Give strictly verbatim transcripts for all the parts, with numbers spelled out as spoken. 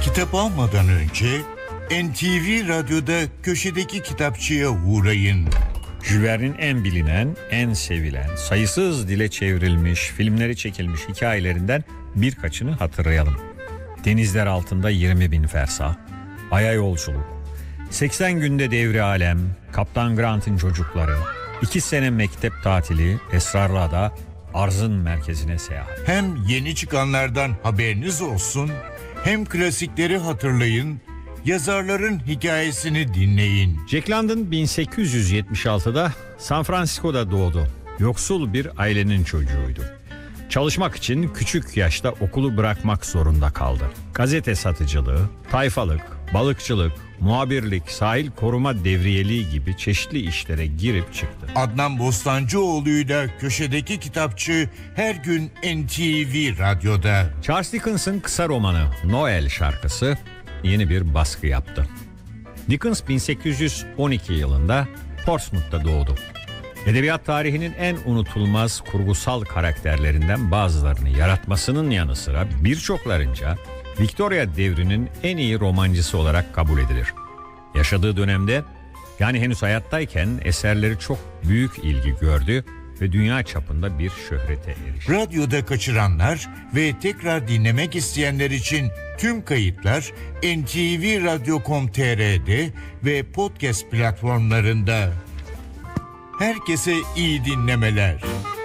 Kitap almadan önce N T V Radyo'da köşedeki kitapçıya uğrayın. Jules Verne'in en bilinen, en sevilen, sayısız dile çevrilmiş, filmleri çekilmiş hikayelerinden birkaçını hatırlayalım. Denizler altında yirmi bin fersah, Ay'a yolculuk, seksen günde devri alem, Kaptan Grant'ın çocukları, iki sene mektep tatili, Esrarlı Ada, Arzın merkezine seyahat. Hem yeni çıkanlardan haberiniz olsun, hem klasikleri hatırlayın, yazarların hikayesini dinleyin. Jack London bin sekiz yüz yetmiş altıda San Francisco'da doğdu. Yoksul bir ailenin çocuğuydu. Çalışmak için küçük yaşta okulu bırakmak zorunda kaldı. Gazete satıcılığı, tayfalık, balıkçılık, muhabirlik, sahil koruma devriyeliği gibi çeşitli işlere girip çıktı. Adnan Bostancıoğlu'yla köşedeki kitapçı her gün N T V Radyo'da. Charles Dickens'ın kısa romanı Noel şarkısı yeni bir baskı yaptı. Dickens bin sekiz yüz on iki yılında Portsmouth'ta doğdu. Edebiyat tarihinin en unutulmaz kurgusal karakterlerinden bazılarını yaratmasının yanı sıra birçoklarınca Victoria devrinin en iyi romancısı olarak kabul edilir. Yaşadığı dönemde, yani henüz hayattayken eserleri çok büyük ilgi gördü ve dünya çapında bir şöhrete erişti. Radyoda kaçıranlar ve tekrar dinlemek isteyenler için tüm kayıtlar N T V Radyo nokta com nokta t r'de ve podcast platformlarında. Herkese iyi dinlemeler.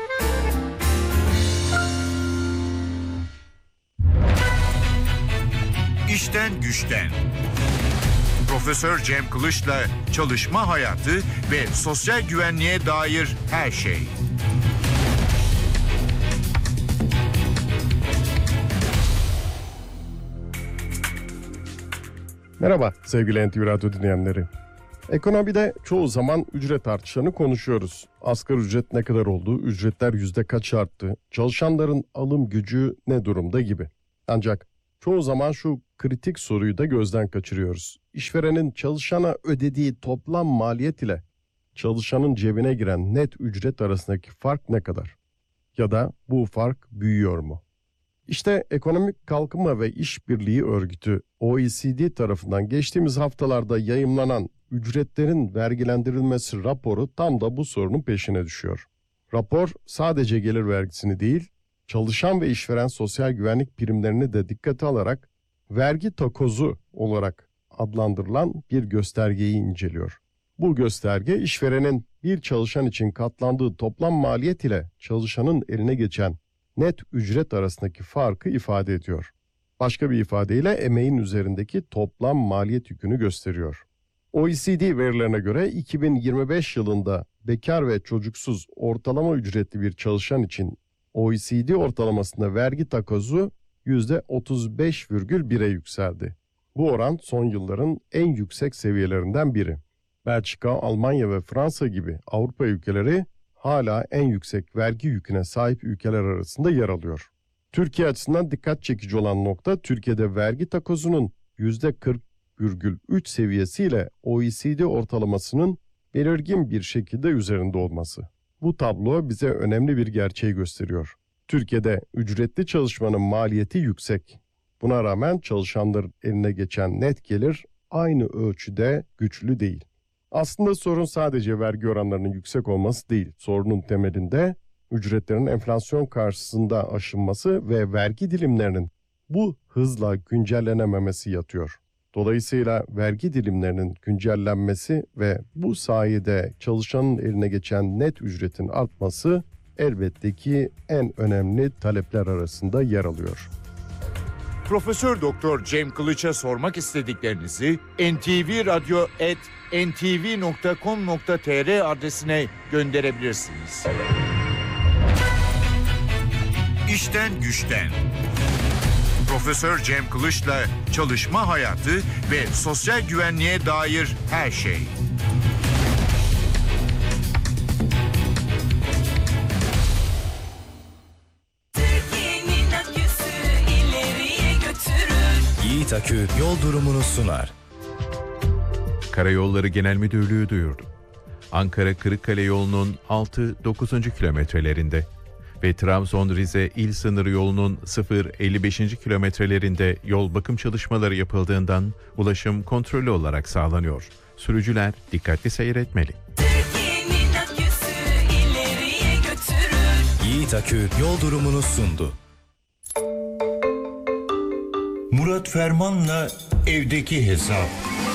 İşten güçten. Profesör Cem Kılıç'la çalışma hayatı ve sosyal güvenliğe dair her şey. Merhaba sevgili N T V Radyo dinleyenleri. Ekonomide çoğu zaman ücret artışlarını konuşuyoruz. Asgari ücret ne kadar oldu, ücretler yüzde kaç arttı, çalışanların alım gücü ne durumda gibi. Ancak çoğu zaman şu kritik soruyu da gözden kaçırıyoruz. İşverenin çalışana ödediği toplam maliyet ile çalışanın cebine giren net ücret arasındaki fark ne kadar? Ya da bu fark büyüyor mu? İşte Ekonomik Kalkınma ve İşbirliği Örgütü O E C D tarafından geçtiğimiz haftalarda yayımlanan ücretlerin vergilendirilmesi raporu tam da bu sorunun peşine düşüyor. Rapor sadece gelir vergisini değil, çalışan ve işveren sosyal güvenlik primlerini de dikkate alarak vergi takozu olarak adlandırılan bir göstergeyi inceliyor. Bu gösterge işverenin bir çalışan için katlandığı toplam maliyet ile çalışanın eline geçen net ücret arasındaki farkı ifade ediyor. Başka bir ifadeyle emeğin üzerindeki toplam maliyet yükünü gösteriyor. O E C D verilerine göre iki bin yirmi beş yılında bekar ve çocuksuz ortalama ücretli bir çalışan için O E C D ortalamasında vergi takozu yüzde otuz beş virgül bire yükseldi. Bu oran son yılların en yüksek seviyelerinden biri. Belçika, Almanya ve Fransa gibi Avrupa ülkeleri hala en yüksek vergi yüküne sahip ülkeler arasında yer alıyor. Türkiye açısından dikkat çekici olan nokta, Türkiye'de vergi takozunun yüzde kırk virgül üç seviyesiyle O E C D ortalamasının belirgin bir şekilde üzerinde olması. Bu tablo bize önemli bir gerçeği gösteriyor. Türkiye'de ücretli çalışmanın maliyeti yüksek. Buna rağmen çalışanların eline geçen net gelir aynı ölçüde güçlü değil. Aslında sorun sadece vergi oranlarının yüksek olması değil. Sorunun temelinde ücretlerin enflasyon karşısında aşınması ve vergi dilimlerinin bu hızla güncellenememesi yatıyor. Dolayısıyla vergi dilimlerinin güncellenmesi ve bu sayede çalışanın eline geçen net ücretin artması elbette ki en önemli talepler arasında yer alıyor. Profesör Doktor Cem Kılıç'a sormak istediklerinizi N T V Radyo at n t v nokta com nokta t r adresine gönderebilirsiniz. İşten güçten. Profesör Cem Kılıç'la çalışma hayatı ve sosyal güvenliğe dair her şey. Türkiye'nin aküsü ileriye götürür. Yiğit Akü yol durumunu sunar. Karayolları Genel Müdürlüğü duyurdu. Ankara-Kırıkkale yolunun altı dokuzuncu kilometrelerinde ve Trabzon-Rize il sınır yolunun sıfır elli beşinci kilometrelerinde yol bakım çalışmaları yapıldığından ulaşım kontrollü olarak sağlanıyor. Sürücüler dikkatli seyretmeli. Türkiye'nin aküsü ileriye götürür. Yiğit Akü yol durumunu sundu. Murat Ferman'la evdeki hesap.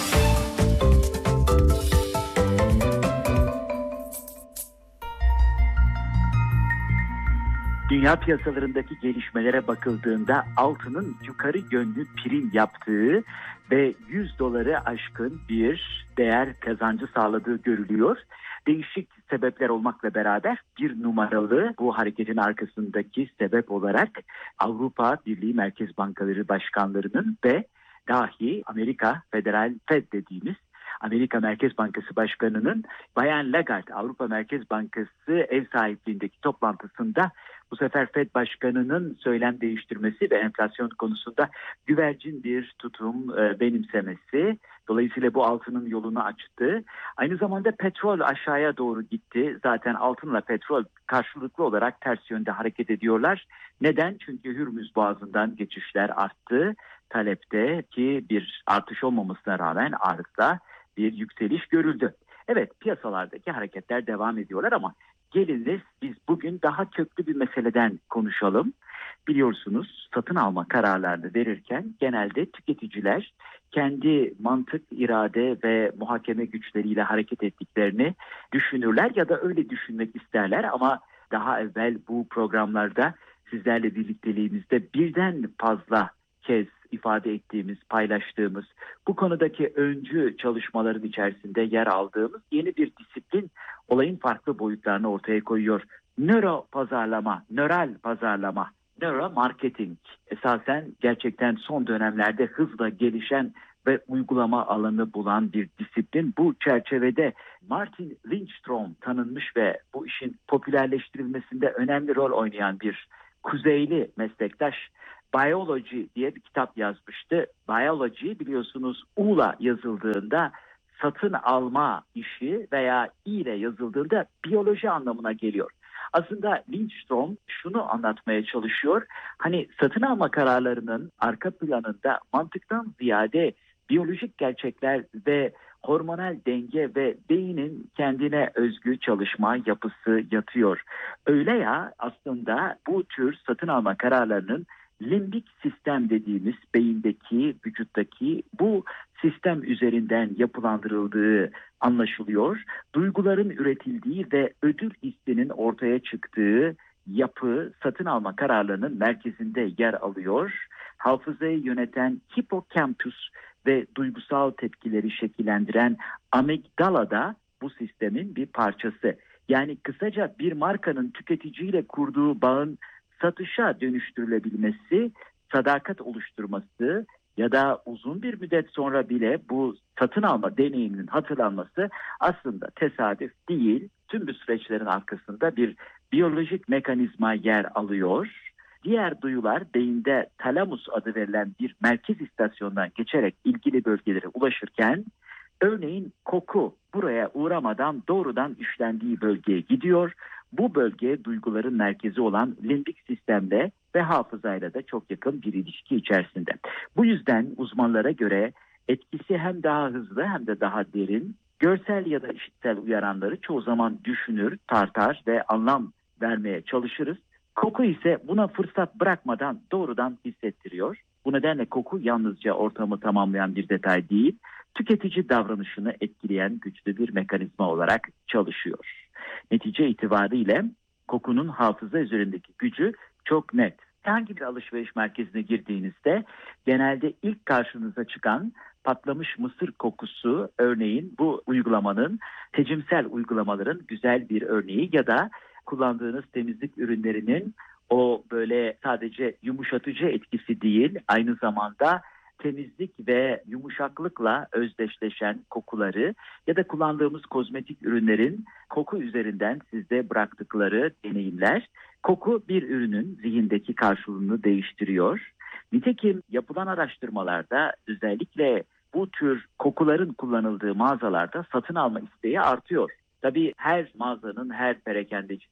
Dünya piyasalarındaki gelişmelere bakıldığında altının yukarı yönlü prim yaptığı ve yüz doları aşkın bir değer kazancı sağladığı görülüyor. Değişik sebepler olmakla beraber bir numaralı bu hareketin arkasındaki sebep olarak Avrupa Birliği Merkez Bankaları Başkanlarının ve dahi Amerika Federal Fed dediğimiz Amerika Merkez Bankası Başkanı'nın Bayan Lagarde Avrupa Merkez Bankası ev sahipliğindeki toplantısında bu sefer Fed Başkanı'nın söylem değiştirmesi ve enflasyon konusunda güvercin bir tutum e, benimsemesi. Dolayısıyla bu altının yolunu açtı. Aynı zamanda petrol aşağıya doğru gitti. Zaten altınla petrol karşılıklı olarak ters yönde hareket ediyorlar. Neden? Çünkü Hürmüz Boğazı'ndan geçişler arttı. Talepte ki bir artış olmamasına rağmen arzda bir yükseliş görüldü. Evet, piyasalardaki hareketler devam ediyorlar ama geliniz biz bugün daha köklü bir meseleden konuşalım. Biliyorsunuz satın alma kararlarını verirken genelde tüketiciler kendi mantık, irade ve muhakeme güçleriyle hareket ettiklerini düşünürler ya da öyle düşünmek isterler ama daha evvel bu programlarda sizlerle birlikteliğimizde birden fazla kez ifade ettiğimiz, paylaştığımız, bu konudaki öncü çalışmaların içerisinde yer aldığımız yeni bir disiplin olayın farklı boyutlarını ortaya koyuyor. Nöro pazarlama, nöral pazarlama, nöro marketing esasen gerçekten son dönemlerde hızla gelişen ve uygulama alanı bulan bir disiplin. Bu çerçevede Martin Lindstrom tanınmış ve bu işin popülerleştirilmesinde önemli rol oynayan bir kuzeyli meslektaş Biology diye bir kitap yazmıştı. Biology biliyorsunuz U'la yazıldığında satın alma işi veya İ ile yazıldığında biyoloji anlamına geliyor. Aslında Lindstrom şunu anlatmaya çalışıyor. Hani satın alma kararlarının arka planında mantıktan ziyade biyolojik gerçekler ve hormonal denge ve beynin kendine özgü çalışma yapısı yatıyor. Öyle ya aslında bu tür satın alma kararlarının limbik sistem dediğimiz beyindeki, vücuttaki bu sistem üzerinden yapılandırıldığı anlaşılıyor. Duyguların üretildiği ve ödül hissinin ortaya çıktığı yapı satın alma kararlarının merkezinde yer alıyor. Hafızayı yöneten hipokampüs ve duygusal tepkileri şekillendiren amigdala da bu sistemin bir parçası. Yani kısaca bir markanın tüketiciyle kurduğu bağın satışa dönüştürülebilmesi, sadakat oluşturması ya da uzun bir müddet sonra bile bu satın alma deneyiminin hatırlanması aslında tesadüf değil. Tüm bu süreçlerin arkasında bir biyolojik mekanizma yer alıyor. Diğer duyular beyinde talamus adı verilen bir merkez istasyondan geçerek ilgili bölgelere ulaşırken örneğin koku buraya uğramadan doğrudan işlendiği bölgeye gidiyor. Bu bölge duyguların merkezi olan limbik sistemle ve hafızayla da çok yakın bir ilişki içerisinde. Bu yüzden uzmanlara göre etkisi hem daha hızlı hem de daha derin. Görsel ya da işitsel uyaranları çoğu zaman düşünür, tartar ve anlam vermeye çalışırız. Koku ise buna fırsat bırakmadan doğrudan hissettiriyor. Bu nedenle koku yalnızca ortamı tamamlayan bir detay değil, tüketici davranışını etkileyen güçlü bir mekanizma olarak çalışıyor. Netice itibariyle kokunun hafıza üzerindeki gücü çok net. Herhangi bir alışveriş merkezine girdiğinizde genelde ilk karşınıza çıkan patlamış mısır kokusu örneğin bu uygulamanın, tecimsel uygulamaların güzel bir örneği ya da kullandığınız temizlik ürünlerinin o böyle sadece yumuşatıcı etkisi değil, aynı zamanda temizlik ve yumuşaklıkla özdeşleşen kokuları ya da kullandığımız kozmetik ürünlerin koku üzerinden sizde bıraktıkları deneyimler, koku bir ürünün zihindeki karşılığını değiştiriyor. Nitekim yapılan araştırmalarda özellikle bu tür kokuların kullanıldığı mağazalarda satın alma isteği artıyor. Tabii her mağazanın, her perakendecinin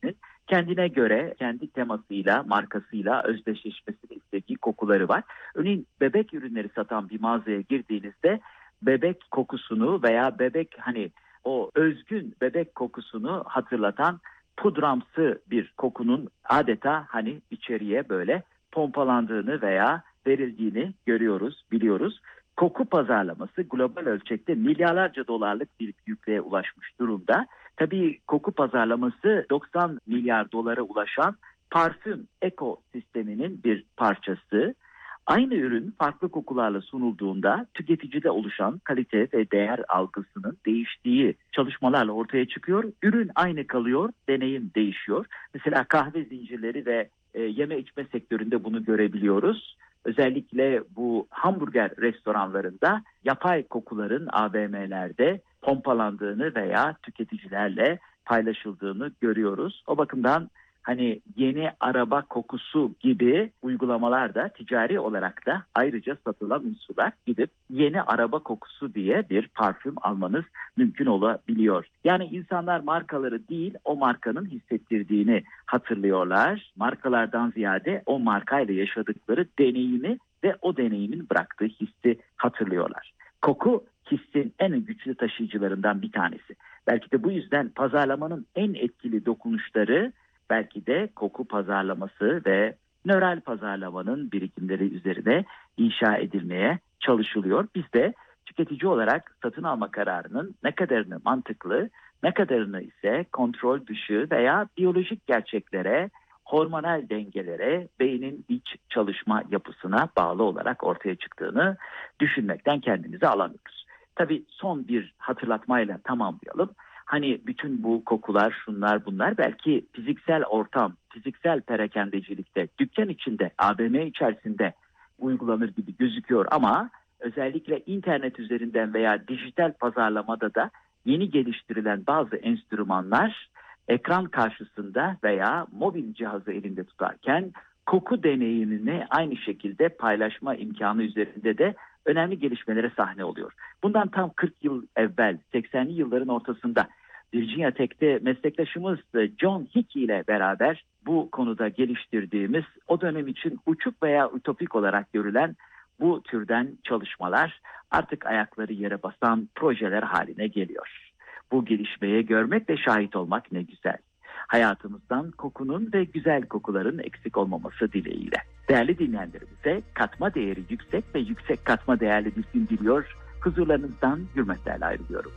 kendine göre, kendi temasıyla, markasıyla özdeşleşmesini istediği kokuları var. Örneğin bebek ürünleri satan bir mağazaya girdiğinizde bebek kokusunu veya bebek hani o özgün bebek kokusunu hatırlatan pudramsı bir kokunun adeta hani içeriye böyle pompalandığını veya verildiğini görüyoruz, biliyoruz. Koku pazarlaması global ölçekte milyarlarca dolarlık bir büyüklüğe ulaşmış durumda. Tabii koku pazarlaması doksan milyar dolara ulaşan parfüm ekosisteminin bir parçası. Aynı ürün farklı kokularla sunulduğunda tüketicide oluşan kalite ve değer algısının değiştiği çalışmalarla ortaya çıkıyor. Ürün aynı kalıyor, deneyim değişiyor. Mesela kahve zincirleri ve e, yeme içme sektöründe bunu görebiliyoruz. Özellikle bu hamburger restoranlarında yapay kokuların A V M'lerde pompalandığını veya tüketicilerle paylaşıldığını görüyoruz. O bakımdan hani yeni araba kokusu gibi uygulamalar da ticari olarak da ayrıca satılan unsurlar, gidip yeni araba kokusu diye bir parfüm almanız mümkün olabiliyor. Yani insanlar markaları değil, o markanın hissettirdiğini hatırlıyorlar. Markalardan ziyade o markayla yaşadıkları deneyimi ve o deneyimin bıraktığı hissi hatırlıyorlar. Koku hissin en güçlü taşıyıcılarından bir tanesi. Belki de bu yüzden pazarlamanın en etkili dokunuşları belki de koku pazarlaması ve nöral pazarlamanın birikimleri üzerine inşa edilmeye çalışılıyor. Biz de tüketici olarak satın alma kararının ne kadarını mantıklı, ne kadarını ise kontrol dışı veya biyolojik gerçeklere, hormonal dengelere, beynin iç çalışma yapısına bağlı olarak ortaya çıktığını düşünmekten kendimizi alamıyoruz. Tabii son bir hatırlatmayla tamamlayalım. Hani bütün bu kokular, şunlar bunlar belki fiziksel ortam, fiziksel perakendecilikte, dükkan içinde, A V M içerisinde uygulanır gibi gözüküyor ama özellikle internet üzerinden veya dijital pazarlamada da yeni geliştirilen bazı enstrümanlar ekran karşısında veya mobil cihazı elinde tutarken koku deneyimini aynı şekilde paylaşma imkanı üzerinde de önemli gelişmelere sahne oluyor. Bundan tam kırk yıl evvel, seksenli yılların ortasında Virginia Tech'te meslektaşımız John Hickey ile beraber bu konuda geliştirdiğimiz, o dönem için uçuk veya ütopik olarak görülen bu türden çalışmalar artık ayakları yere basan projeler haline geliyor. Bu gelişmeye görmek ve şahit olmak ne güzel. Hayatımızdan kokunun ve güzel kokuların eksik olmaması dileğiyle. Değerli dinleyenlerimize katma değeri yüksek ve yüksek katma değerli bir gün diliyor. Huzurlarınızdan hürmetlerle ayrılıyorum.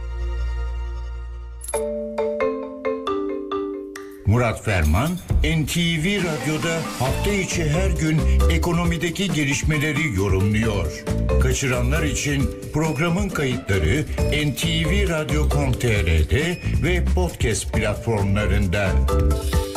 Murat Ferman, N T V Radyo'da hafta içi her gün ekonomideki gelişmeleri yorumluyor. Kaçıranlar için programın kayıtları N T V Radyo nokta com nokta tr ve podcast platformlarında.